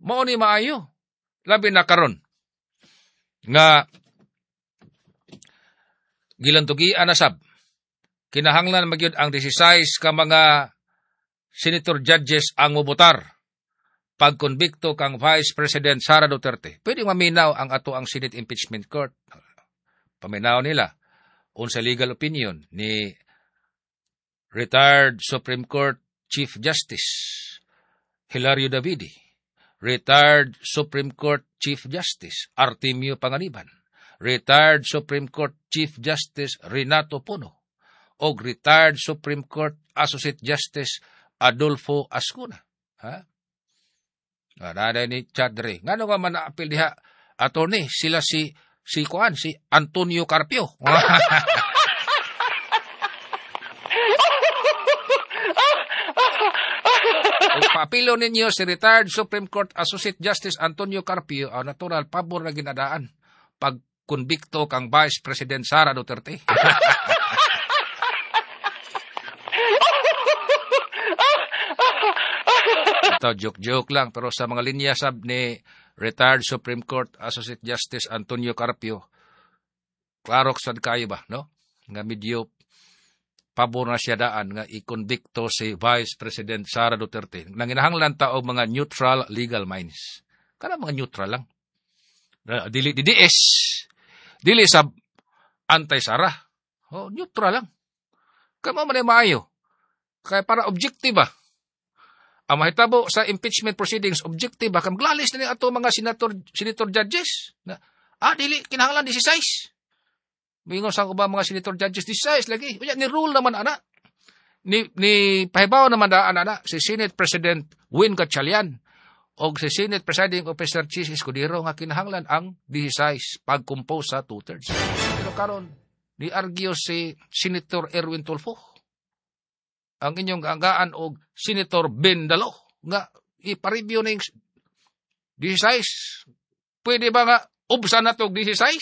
Mao ni maayo. Labi na karon nga gilantugian na sab. Kinahanglan magyud ang 16 ka mga senator judges ang mobotar pagkonbikto kang Vice President Sara Duterte. Pwede maminaw ang ato ang Senate Impeachment Court. Paminaw nila unsa legal opinion ni retired Supreme Court Chief Justice Hilario Davidi, retired Supreme Court Chief Justice Artemio Panganiban, retired Supreme Court Chief Justice Renato Puno, o retired Supreme Court Associate Justice Adolfo Ascuna. Ha? Nada ni Chadre. Ngano ka man na-apil diha? Attorney, sila si Antonio Carpio. Papilo ninyo si retired Supreme Court Associate Justice Antonio Carpio, ang natural pabor na ginadaan pagkonbikto kang Vice President Sara Duterte. Ito, joke lang, pero sa mga linya sab ni retired Supreme Court Associate Justice Antonio Carpio, klarok sad kayo ba, no? Nga medyo pabor na siya daan nga ikonbikto si Vice President Sara Duterte. Nanginahanglan ta og mga neutral legal minds. Kana mga neutral lang. Dili DDS. Dili sa anti-Sara. Oh, neutral lang. Kamo man maayo. Kaya para objective ba? Ang mahitabo sa impeachment proceedings, objective ba? Kamglalis na ato mga senator judges. Dili, kinahanglan 16. Mingon sa ko ba mga senator judges 16 lagi. Ni rule naman ana. Ni pahibaw naman ana si Senate President Win Gatchalian o si Senate Presiding Officer Chis Escudero nga kinahanglan ang 16 pag-compose sa 2/3. Pero karon ni argue si Senator Erwin Tulfo ang inyong anggaan og Senator Ben Dalo nga ipareview ning 16. Pwede ba nga ubsan na tog 16?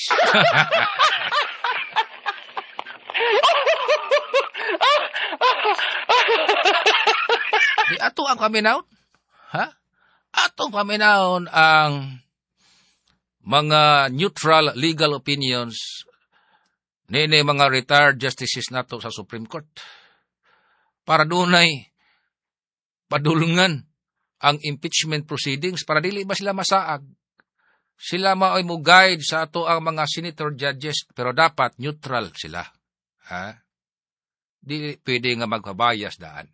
Di ato ang paminaon? Ha? Atong paminaon ang mga neutral legal opinions nini mga retired justices nato sa Supreme Court. Para dunay padulungan ang impeachment proceedings para dili ba sila masaag. Sila maoy mo guide sa ato ang mga senator judges pero dapat neutral sila. Ha? Dili pwede nga magpabayas daan.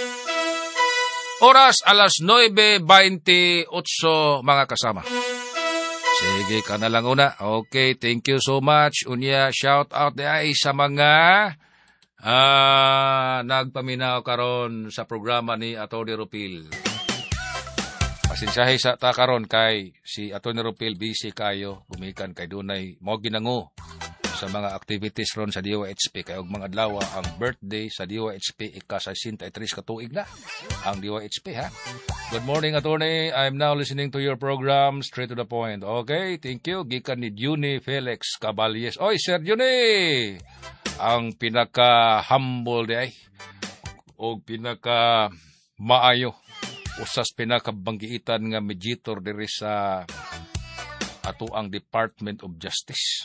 Oras alas 9:28 mga kasama. Sige ka na lang una. Okay, thank you so much. Unya, shout out ay sa mga nagpaminaw karon sa programa ni Atty. Rupil. Pasensyahe sa ta karon kay si Atty. Rupil busy kayo, gumikan kay dunay mo ginango sa mga activities ron sa DOHP kay og mga adlaw ang birthday sa DOHP ika-63 ka tuig na ang DOHP ha. Good morning attorney, I'm now listening to your program straight to the point. Okay, thank you. Gikan ni Juni Felix Caballes. Oy Sir Juni, ang pinaka-humble di ay o pinaka-maayo usas pinaka-banggiitan nga mediator diri sa ato ang Department of Justice.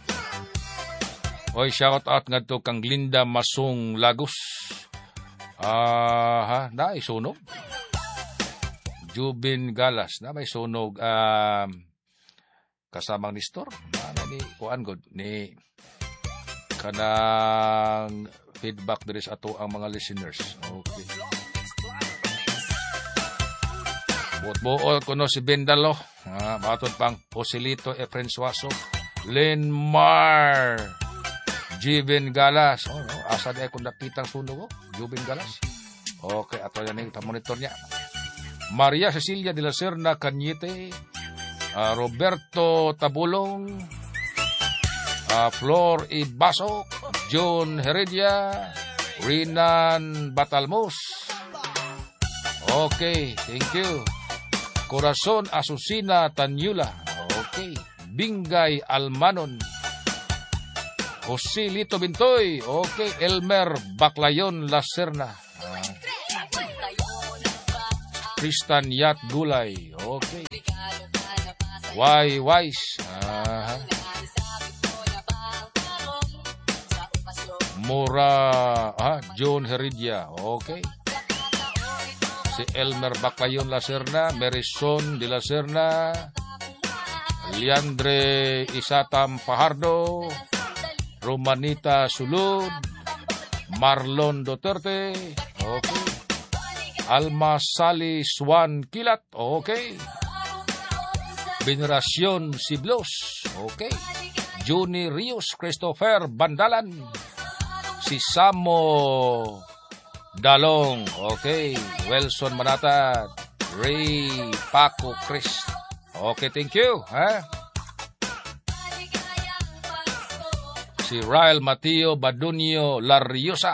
Oy, shout out nga to kang Linda Masong Lagos. Naay sunog. Jubin Galas, na may sunog kasamang ni Store. Ni kuan god ni kanang feedback diri sa ato ang mga listeners. Okay. Buot-buot kuno si Bendalo. Matod pang Joselito Efren Suaso. Lenmar Jubin Galas. Oh, no. Asa di kung napitang sunog ko? Jubin Galas. Okay, ato yan yung monitor niya. Maria Cecilia de la Serna Cañete. Roberto Tabulong. Flor Ibasok. John Heredia. Rinan Batalmos. Okay, thank you. Corazon Asusina Tanyula. Okay. Bingay Almanon. Jose Lito Bintoy. Okay. Elmer Baclayon Lacerna. Tristan Yat Gulay. Okay. Why wise? John Heredia. Okay. Si Elmer Bacayon Lacerna, Merison de la Serna, Leandre Isatam Fajardo, Romanita Sulud, Marlon Duterte, okay. Alma Sally Swan Kilat, okay. Veneracion Siblos, okay. Juni Rios Christopher Bandalan, si Samo Dalong, okay. Wilson Manata, Ray Paco Chris, okay, thank you, si Rael Mateo Badunio Lariosa,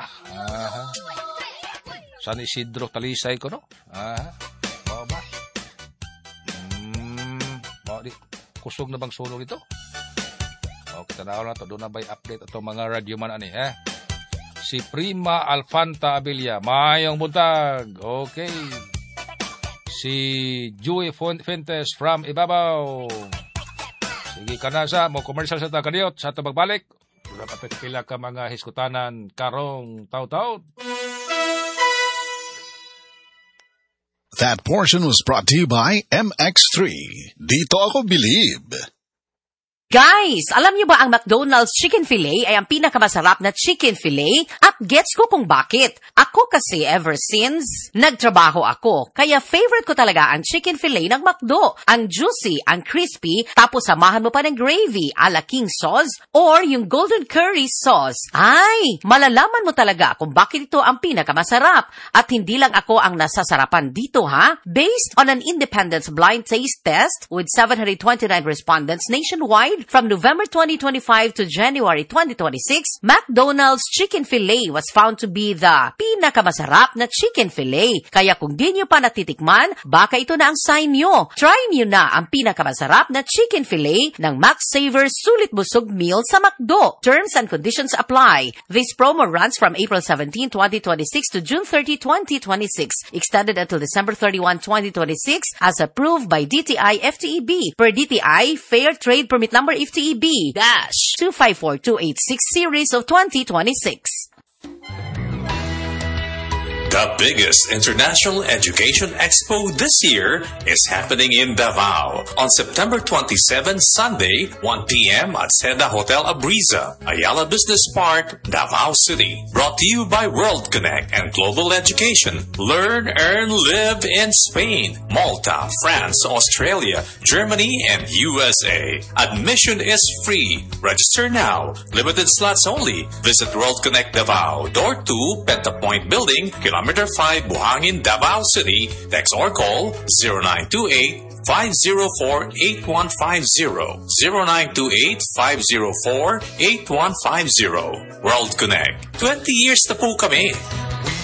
San Isidro Talisay ko, no? Mau ba? Kusog na bang sunog ito? Okay, tanaw na to. Doon na ba'y update ito mga radio man ani, Si Prima Alfanta Abilia, mayong buntag. Okay. Si Joey Fuentes from Ibabaw. Sige ka na sa, mo commercial sa tagadiyot, sa ito magbalik. Doon na pila ka mga hiskutanan karong taw-taw. That portion was brought to you by MX3. Dito ako believe. Guys, alam niyo ba ang McDonald's Chicken Filet ay ang pinakamasarap na chicken filet? At gets ko kung bakit. Ako kasi ever since nagtrabaho ako, kaya favorite ko talaga ang chicken filet ng McDo. Ang juicy, ang crispy, tapos samahan mo pa ng gravy, ala king sauce, or yung golden curry sauce. Ay, malalaman mo talaga kung bakit ito ang pinakamasarap. At hindi lang ako ang nasasarapan dito, ha? Based on an independent blind taste test with 729 respondents nationwide, from November 2025 to January 2026, McDonald's Chicken Filet was found to be the pinakamasarap na chicken filet. Kaya kung di nyo pa natitikman, baka ito na ang sign nyo. Try nyo na ang pinakamasarap na chicken filet ng Max Savor Sulit Busog Meal sa McDo. Terms and conditions apply. This promo runs from April 17, 2026 to June 30, 2026. Extended until December 31, 2026 as approved by DTI FTEB. Per DTI, Fair Trade Permit Number FTEB-254286 series of 2026. The biggest international education expo this year is happening in Davao on September 27, Sunday, 1 p.m. at Seda Hotel Abriza, Ayala Business Park, Davao City. Brought to you by World Connect and Global Education. Learn, earn, live in Spain, Malta, France, Australia, Germany, and USA. Admission is free. Register now. Limited slots only. Visit World Connect Davao, Door 2, Pentapoint Building, Kilometer 5, Buhangin, Davao City. Text or call 0928-504-8150. 0928-504-8150. World Connect. 20 years na po kami.